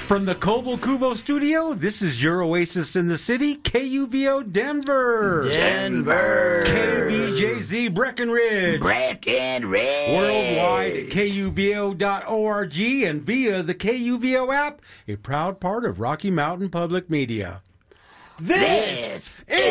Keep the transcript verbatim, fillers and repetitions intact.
From the Cobble Cubo studio, this is your oasis in the city, K U V O Denver. Denver. K B J Z Breckenridge. Breckenridge. Worldwide at K U V O dot org and via the K U V O app, a proud part of Rocky Mountain Public Media. This is